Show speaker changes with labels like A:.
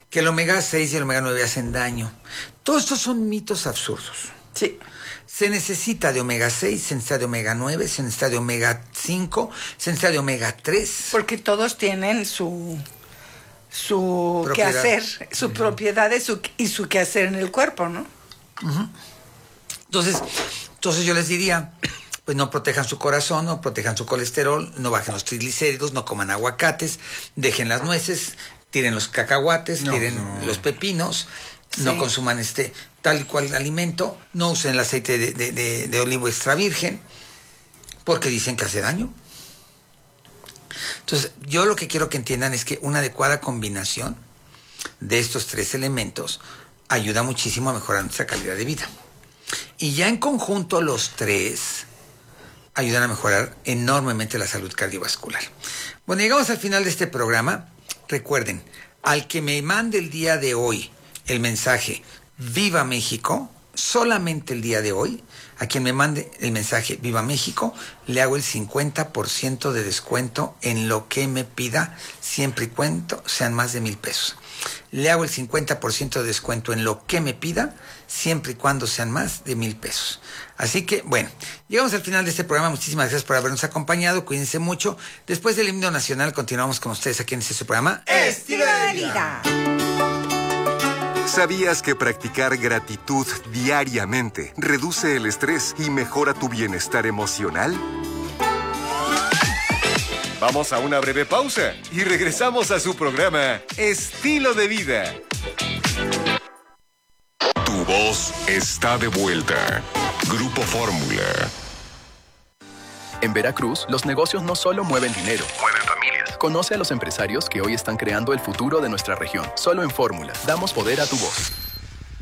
A: que el omega 6 y el omega 9 hacen daño. Todos estos son mitos absurdos.
B: Sí.
A: Se necesita de omega 6, se necesita de omega 9, se necesita de omega 5, se necesita de omega 3.
B: Porque todos tienen su
A: Propiedad.
B: quehacer, su propiedad y su quehacer en el cuerpo, ¿no?
A: Entonces yo les diría, pues no protejan su corazón, no protejan su colesterol, no bajen los triglicéridos, no coman aguacates, dejen las nueces, tiren los cacahuates, tiren los pepinos, no consuman tal y cual alimento, no usen el aceite de olivo extra virgen, porque dicen que hace daño. Entonces, yo lo que quiero que entiendan es que una adecuada combinación de estos 3 elementos ayuda muchísimo a mejorar nuestra calidad de vida. Y ya en conjunto los 3 ayudan a mejorar enormemente la salud cardiovascular. Bueno, llegamos al final de este programa. Recuerden, al que me mande el día de hoy el mensaje Viva México, solamente el día de hoy, a quien me mande el mensaje Viva México, le hago el 50% de descuento en lo que me pida, siempre y cuando sean más de 1,000 pesos. Le hago el 50% de descuento en lo que me pida, siempre y cuando sean más de 1,000 pesos. Así que, bueno, llegamos al final de este programa. Muchísimas gracias por habernos acompañado. Cuídense mucho. Después del himno nacional, continuamos con ustedes aquí en este programa
B: Estilo de vida.
C: ¿Sabías que practicar gratitud diariamente reduce el estrés y mejora tu bienestar emocional? Vamos a una breve pausa y regresamos a su programa Estilo de Vida. Tu voz está de vuelta. Grupo Fórmula.
D: En Veracruz, los negocios no solo mueven dinero, mueven familias. Conoce a los empresarios que hoy están creando el futuro de nuestra región. Solo en Fórmula, damos poder a tu voz.